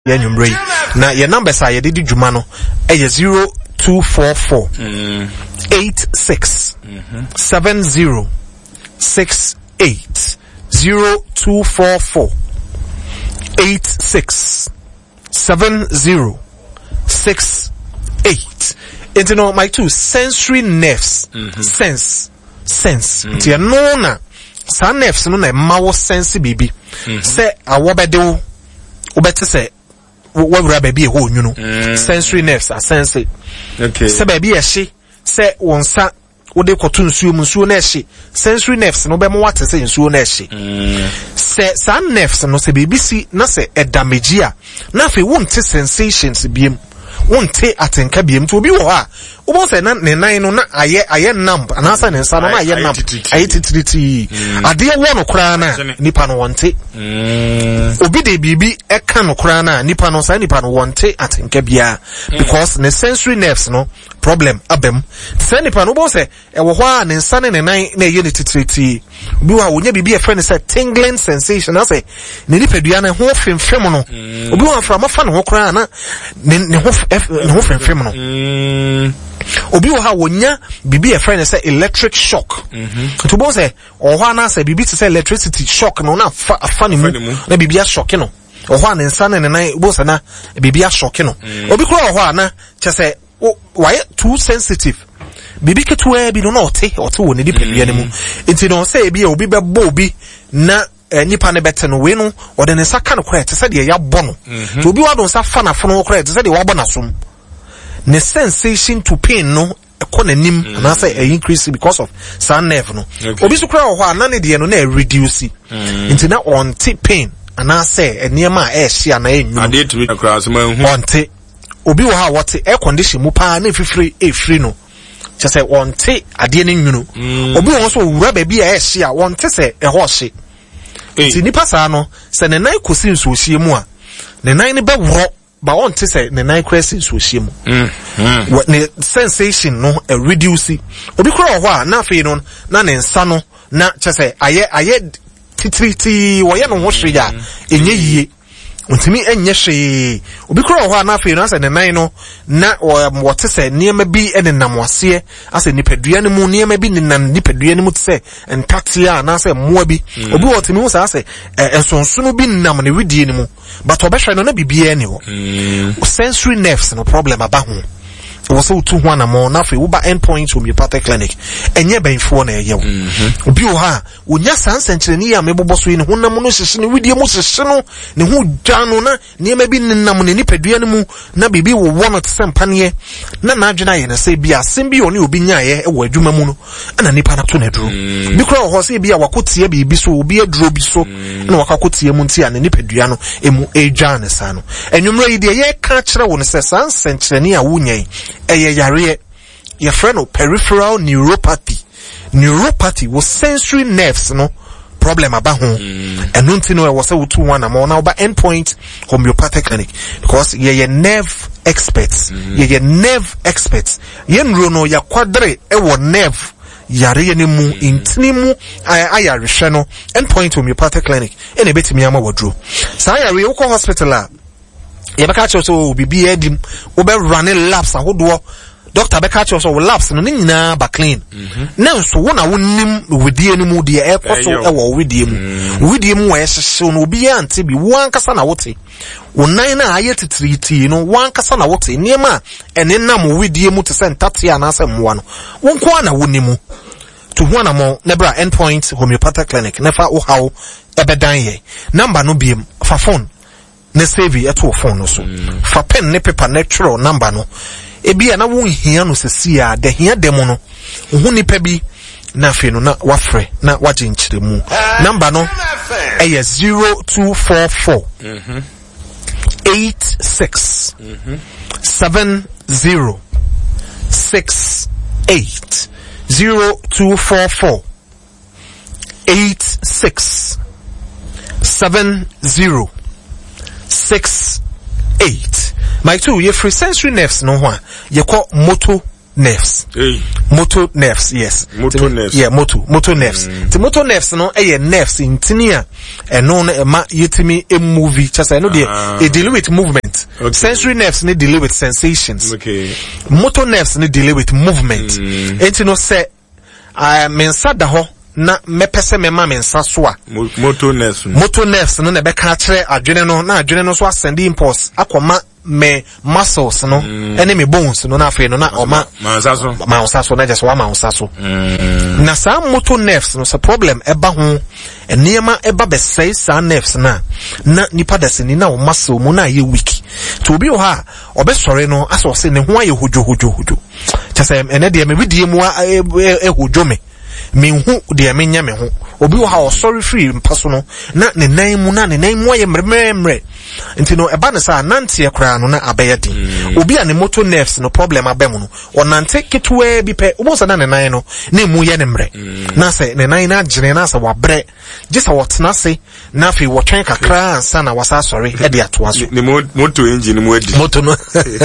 Yenyumbre. Na your numbers are yedi dwuma no. 0244 86 70 68 0244 86 70 68. And you know my two sensory nerves. Sense. Tia no na sa nerves no na mawo sense bibi. Say awobedo obete say wawura baby ho nwunu. Sensory nerves are sense. Okay. Say baby ehye say wonsa wode koto nsuo mu nsuo na ehye. Sensory nerves no be mo wate say nsuo na ehye. Say sa nerves no say baby si na say e damage a na fe wonte sensations biem. Wonte atenka biem to obi wo ha obo say na ne nan no na aye numb anasa ne nsa no na aye numb aye titiriti ade wo no kra na nipa no wonte obi de bibi eka no kra na nipa no wonte atenka bia because the sensory nerves no problem abem say nipa no obo say e wo ho a ne nsa ne nan na aye ne titiriti obi wa wonya bibi e friend say tingling sensation na say ne nipadua na ho femfem no obi wa fra mafa ne ho kra na ne ho femfem no obi wo ha wonya bibi e friend say electric shock to bo say o ho na say bibi to say electricity shock no na afa ne mu na bibi a shock no o ho na nsa ne nan bo say na bibi a shock no obi kro o ho na che say why too sensitive bibi ketua bi no na ote wo ne dipadua ne mu enti no say bi obi bebo obi na nipa ne bete no we no o de ne saka no kra te say de ya bo no to obi wa don sa fa na fono kra te say de wa bo na som the sensation to pain no econonym and I say increase because of sun nerve no obi so kra ho na ne de no na reduce into na on pain and I say enema e hia na enyu ade to kra so man hu on obi wo ha what air condition mu pa na efiri no just say on ade ne nyu no obi won so wura ba bi e hia on say e ho hye ti nipa sa no se ne nan kosi nso hie mu a ne nan ne be woro ba on te say ne nine crescent so hye mu what the sensation no a reduce obi kro ho a na fe no na ne nsa no na che say aye titriti wo ye no ho hwe ya enye yie ontimi enye hwe obi kro ho a na fe no say ne nine no na what te say niema bi ene namwase ase nipadua ne mu niema bi ne nan nipadua ne mu te say entatia na say moa bi obi wotimi wo say ase ensonsono bi nam ne wedie ne mu but obehwe no na bibia ni ho sensory nerves no problem aba ho wo so tu ho na mo na fe wo ba endpoint homeopathic clinic enye benfo na eye wo obi wo ha wonya sansenkyereni ya mebobo so ni honam no hyehye ne widie mu hyehye no ne ho dwa no na niema bi nnam ne nipadua ne mu na bibi wo wo no tsempane na adwena ye na se bia asem bi oni obi nyaye e wo adwuma mu no na nipa na to na duro bi kro ho se bia wakotie bibi so obi aduro bi so na wakakotie mu ntia ne nipadua no emu edwa ne sa no enwumro yi de ye ka kire wo ne se sansenkyereni a wonyan eye yare your friend no peripheral neuropathy was sensory nerves no problem aba ho and nti no e was say to one am now ba endpoint homeopathic clinic because ye nerve experts ye nerve experts ye nro no ya kwadre e wo nerve yare ne mu intini mu ayare hwe no endpoint homeopathic clinic ene betimi ama wodro sa yare wo hospital a yebaka cho so bibi edim wo be running labs ahodo doctor beka cho so labs no nyina ba clean na so wo na wonnim wedie no mu de e koso e wo wedie mu wo ehye no obi ante bi wo ankasa na wote wo nan na aye titriti no wo ankasa na wote niema ene nam wedie mu te sentate ana asemwa no wo nko na wonimu to ho na mo nebra endpoint homeopathic clinic nefa wo hawo ebedan ye number no biem fa phone ne save eto phone no so fa pen ne paper natural number no ebi na won hia no sesia de hia demo no hu nipa bi na fe no na wafre na waje nkyeremu number no e 0244 86 70 68 0244 86 70 68 my two ye free sensory nerves no ho a ye call motor nerves. Motor nerves, yes. Motor nerves. Yeah, motor nerves. The motor nerves no nerves in tinia and no ma yetimi a movie just I know they deal with movement. Okay. Sensory nerves need deal with sensations. Okay. Motor nerves need deal with movement. And you know say mensa da ho na mepese mema mensa so a motor nerves no na be ka kire adwene no na adwene no so asend impulse akoma me muscles no ene me bones no na afi no na oma mansa so na just wa mansa so na sa motor nerves no so problem eba ho enema eba be say sa nerves na nipa desini na o muscle mu na ye weak to obi o ha obesore no aso se ne ho aye hojo chase ene de me bidie mu hojo me hu de me nya me ho obi wo ha o sorry free mpaso no na ne nan mu aye mremre nti no eba ne sa nante ekra no na abeye din obi a ne motor nerves no problem abem no o nante ketwe bi pe obo sa na ne nan no na mu ye ne mre na se ne nan na agire na sa wabre gisa wotena se na fi wo twen kakra ansa na wasa sorry e de atoa so ne motor engine mu adi motor no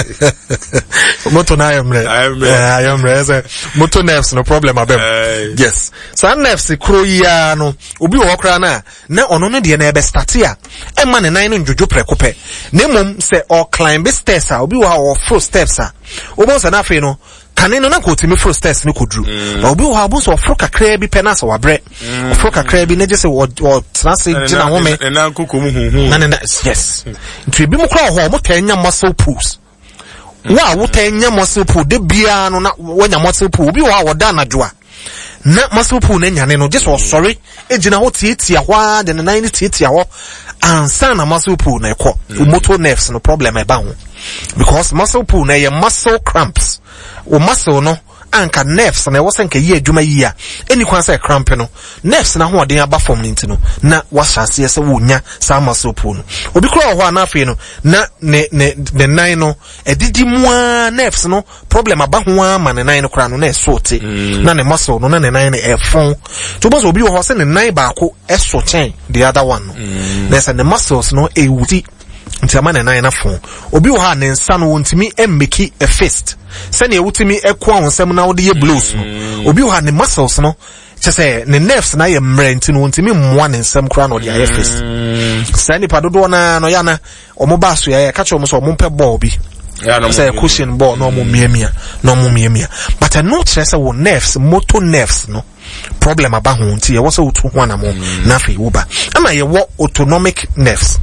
motor na ayemre motor nerves no problem abem yes so nerves kro ya no obi wo kra na ono no de na ebe start ya e ma ne nan no njojo prekope na mom se o climb stairs a obi wo ha o full steps a obo se na fe no kane no na ko timi full steps ni kodru na obi wo ha bo so fro kakra bi penasa wabre fro kakra bi na je se o trase gina ho me na kokko mu hu na yes nti bi mu kra ho mo tanya muscle pulls wa wo tanya muscle pull de bia no na wanya muscle pull obi wo ha wo da na dwoa na muscle pull na nyane no just sorry ejina ho tietia hwa de na nine tietia ho ansa na muscle pull na ekọ motor nerves no problem eba ho because muscle pull na ye muscle cramps o muscle no anka nerves na wosen ka ye adwuma yi a eni kwan say cramp no nerves na ho den aba form nti no na wahase se wonya sa muscle pull no obi kro ho na afi no na ne nine no edidi mua nerves no problem aba ho ama ne nine no kra no na esote na ne muscle no na ne nine e fon to bozo obi ho se ne nine baako esoten the other one no na se ne muscles no e wuti nti ama ne nine na fon obi ho ha ne nsa no wontimi emmeki a fist sani ewutimi ekwa wonsem na wode ye blows no obi ho ha ne muscles no chese ne nerves na ye mre nti no wontimi mmoa ne nsem kra no de aye fist sani padodo na no ya na omo ba so ya ka che omo so omo pe ball bi say cushion ball no mo miemia but no chese wo nerves motor nerves no problem aba ho nti ye wo se utu ho na mo na fe wo ba ama ye wo autonomic nerves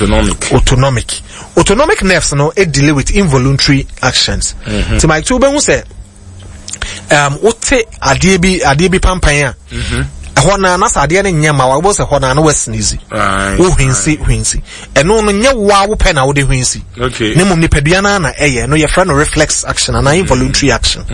autonomic nerves no it deal with involuntary actions to my two be hu say wote ade bi pampan a hona na sade ne nyama wa bo se hona na wasnizi wo hwinsi eno no nye wa wo pe na wo de hwinsi ne mum ni padua na eye no ye fra no reflex action na involuntary action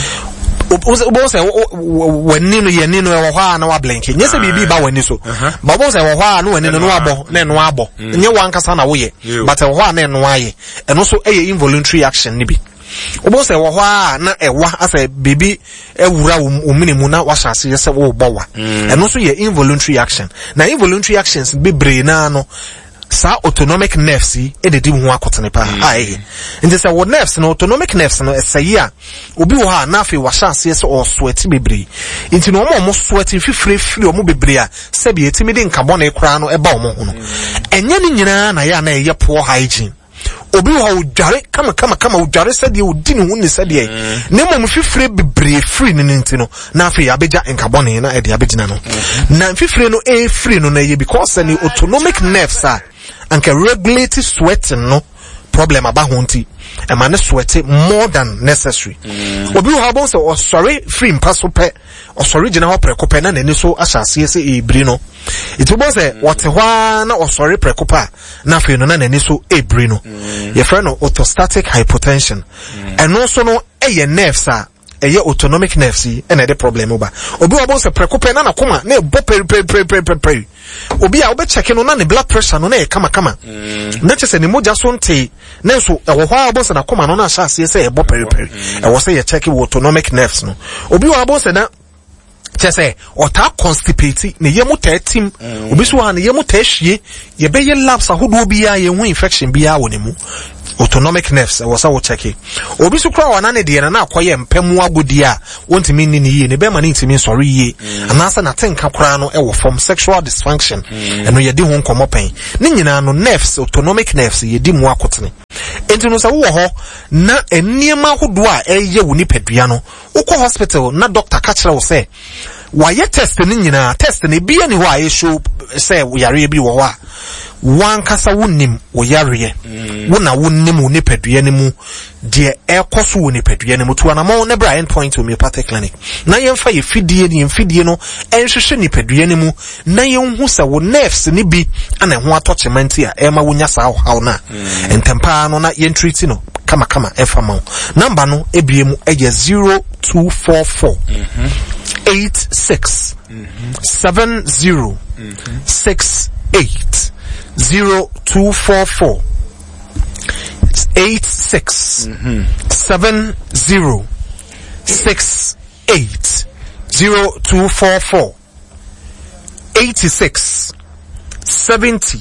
obo se wani no ye ni no wo ha na wa blink nye se bibi ba wani so ba bo se wo ha no wani no abo na no abo nye wa nkasa na wo ye but wo ha na no aye eno so eye involuntary action ni bi obo se wo ha na ewa asa bibi ewura wo minimu na wa shase ye se wo bowa eno so ye involuntary action na involuntary actions bebre na no sa autonomic nerves e de di ho akotene pa ai nti se wo nerves no autonomic nerves no esayi a obi wo ha na afi wa chance se o sweat bebre nti no mo sweat fifre o mo bebre a se bi etimi de nkabon e kra no e ba o mo ho no enye ni nyina na ya na ye poor hygiene obi wo udware kama udware sede odi ne hu ne sede ne mom fifre bebre free ne nti no na afi abeja nkabon na e de abegina no na fifre no e free no na ye because any autonomic nerves are and can regulate sweating no problem aba ho nti e ma ne sweat more than necessary obi wo ha so sorry free mpaso pe sorry gina ho prekope na nani so asase se ebri no itu bo se wote hwa na sorry prekopa na fe no na nani so ebri no ye friend no orthostatic hypotension eno so no eye nerves a eye autonomic nerves e na the problem oba obi wo se prekope na koma na ebo pre obi a obe check no na ne blood pressure no na e kama na chese ne moja so nte na so ewo hwa obo se na koma no na asase se ebo periperi ewo se ye check autonomic nerves no obi wa obo se na chese ota constipate ne yemu tetim obi so ha ne yemu tehwie ye be ye labs ahodo bia ye hu infection bia wo ne mu autonomic nerves was a check it obi so kra wana ne de na akoye mpemu agodi a wontimi ni ye ne be ma ne ntimi sori ye anasa na tenka kra no e wo from sexual dysfunction eno ye di ho nkomopen ne nyina no nerves autonomic nerves ye di mu akotene enti no sa wo ho na eniema hodo a eye wo ni padua no ukọ hospital na doctor ka kire wo say waye test ni nyina test ne bia ni ho a ye show say wo yare bi wo ho a wan kasa wonnim wo yare wona wonnim wo nipadua ne mu de ekoso wo nipadua ne mu to anamo ne bra endpoint homeopathic clinic na yemfa ye fidie no enhwehwe nipadua ne mu na yenhu sa wo nerves ne bi ana ho attachment a ema wonya sa how na entempa no na yentreat no kama efa ma number no ebie mu eye 0244 86 70 68 0244 86 70 68 0244 86 70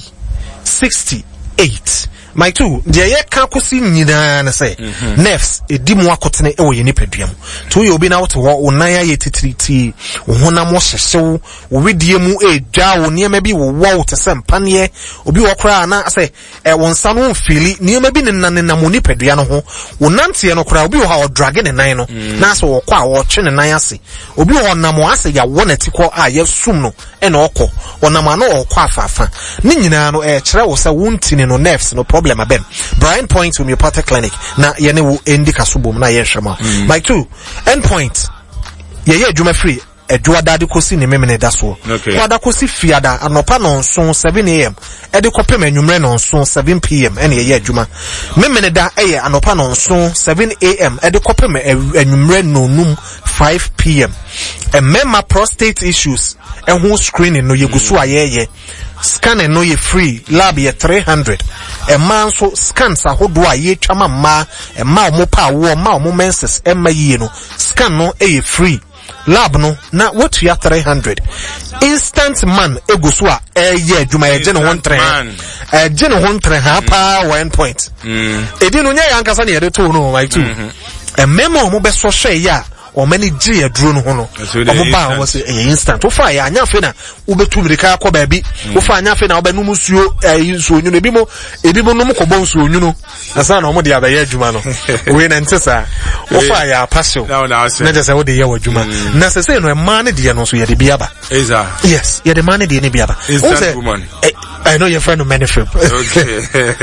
68 my two de ye ka kosi nyina na say nerves edi mu akotene e wo ye nipaduam to ye obi na wote ho onan aye titiriti honam wo hyehyew wo wedie mu edwa wo niema bi wo wo te se mpane obi wo kra na say wo nsa no mfili niema bi nenanena mu nipadua no ho wo nante no kra obi wo ha wo drag ne nan no na so wo kwa wo twe ne nan ase obi wo nam ase ya wo na tikọ a ye sum no e na okọ onam ana wo kwa afafa ni nyina no kire wo se wontini no nerves no problem abem Brian Point Homeopathic Clinic na yene wo endika sobom na ye hwema my two endpoint ye adwuma free edwa dade kosi ne memene da so kwada kosi fiada anopa no nson 7 am ede kopem anwumre no nson 7 pm ene ye adwuma memene da eye anopa no nson 7 am ede kopem anwumre no num 5 pm emema prostate issues ehun screening no yegusu ayeye scanning no ye free lab ye 300 man so scans ahodo a ye twama ma omo pa wo ma omo menses yie no scan no ye free lab no na what you 300 instant man egusu a ye adwuma ye gene ho ntre gene ho ntre ha pa 1 point edi no nya yankasa ne ye de to no my two memo omo be so hwe ya o many G aduro no ho no omo ba o say instant o fa ya anya fe na wo betu mirika akọ ba bi o fa anya fe na oba num suo so onyu no ebi mo num ko bon so onyu no asa na omo de abaye adwuma no we na ntesa o fa ya passion na je say wo de ye wadwuma na se say no e man de no so ye de biaba yes ye de man de ne biaba o say I know your friend of many film. Okay.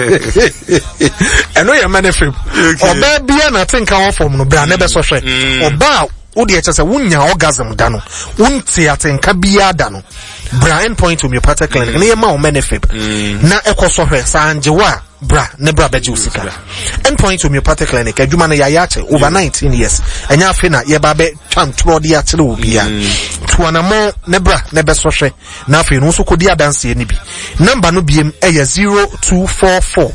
I know your many film. Oba bia na think am from no bra na be so hwe. Oba wo de eche se wunya orgasm da no. Wunti atenka bia da no. Bra endpoint homeopathic clinic na ye ma o many film. Na ekoso hwe sanjewa bra ne bra beji usika. Endpoint homeopathic clinic adwuma na ya che over 19 years. Enya afi na ye ba be twantro de akyere obia. Tuanamo ne bra ne be so hwe. Na afi no so kodi adanse ni bi. Number no biem eye 0244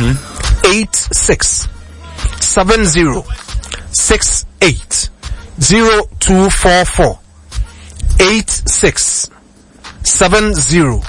86 70 68 0244 86 70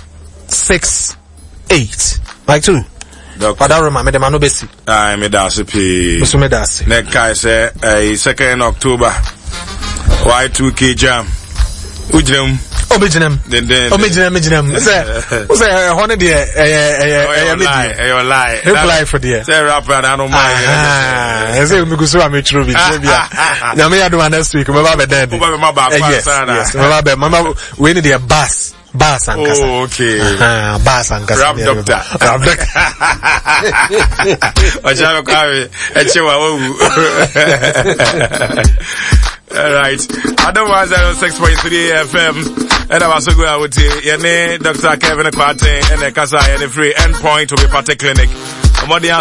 68 like two Father Roma, me de mano besi. Me da se pe. Me da se. Ne kai se 2nd October. Y2K jam. Ujrem. Omejinem. Omejinem. Say honey there. Your lie. Reply for there. Say rapper, I don't mind. Say me go so am true bi. Na me ado next week. Me ba be dead. Yes. Mama we need the bass and kasa. Oh, okay. Bass and kasa. Rap doctor. Ojabe kwawe. Echewa wo. Alright. Otherwise 6.3 FM. And I was so good I would say Dr. Kevin Kwate and the Kasa and the free endpoint to be party clinic.